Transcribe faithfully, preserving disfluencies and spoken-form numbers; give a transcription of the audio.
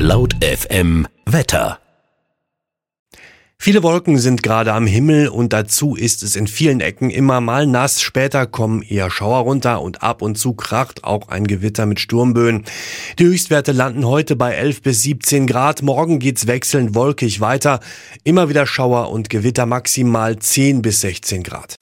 Laut F M Wetter. Viele Wolken sind gerade am Himmel und dazu ist es in vielen Ecken immer mal nass. Später kommen eher Schauer runter und ab und zu kracht auch ein Gewitter mit Sturmböen. Die Höchstwerte landen heute bei elf bis siebzehn Grad. Morgen geht's wechselnd wolkig weiter. Immer wieder Schauer und Gewitter, maximal zehn bis sechzehn Grad.